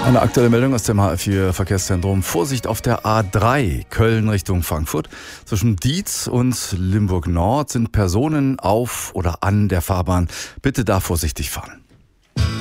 Eine aktuelle Meldung aus dem HR4 Verkehrszentrum. Vorsicht auf der A3 Köln Richtung Frankfurt. Zwischen Dietz und Limburg Nord sind Personen auf oder an der Fahrbahn. Bitte da vorsichtig fahren.